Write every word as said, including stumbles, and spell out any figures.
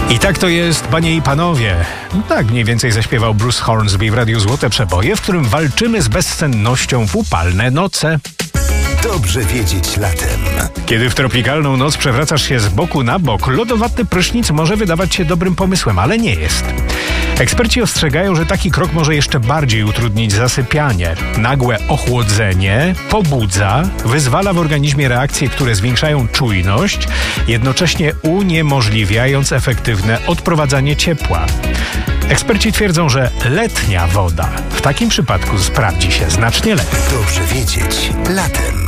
I tak to jest, panie i panowie. No tak mniej więcej zaśpiewał Bruce Hornsby w Radiu Złote Przeboje, w którym walczymy z bezsennością w upalne noce. Dobrze wiedzieć latem. Kiedy w tropikalną noc przewracasz się z boku na bok, lodowaty prysznic może wydawać się dobrym pomysłem, ale nie jest. Eksperci ostrzegają, że taki krok może jeszcze bardziej utrudnić zasypianie. Nagłe ochłodzenie pobudza, wyzwala w organizmie reakcje, które zwiększają czujność, jednocześnie uniemożliwiając efektywne odprowadzanie ciepła. Eksperci twierdzą, że letnia woda w takim przypadku sprawdzi się znacznie lepiej. Dobrze wiedzieć latem.